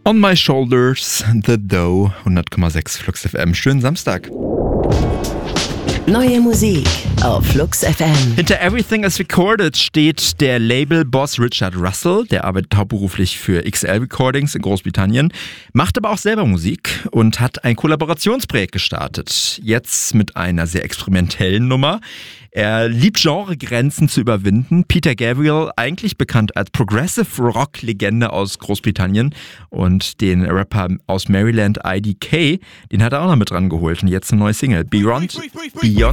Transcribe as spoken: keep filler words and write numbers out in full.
On My Shoulders, The Dough, hundert Komma sechs Flux F M. Schönen Samstag. Neue Musik auf Flux F M. Hinter Everything is Recorded steht der Labelboss Richard Russell. Der arbeitet hauptberuflich für X L Recordings in Großbritannien, macht aber auch selber Musik und hat ein Kollaborationsprojekt gestartet. Jetzt mit einer sehr experimentellen Nummer. Er liebt Genregrenzen zu überwinden. Peter Gabriel, eigentlich bekannt als Progressive Rock-Legende aus Großbritannien, und den Rapper aus Maryland I D K, den hat er auch noch mit dran geholt. Und jetzt eine neue Single, Beyond, Beyond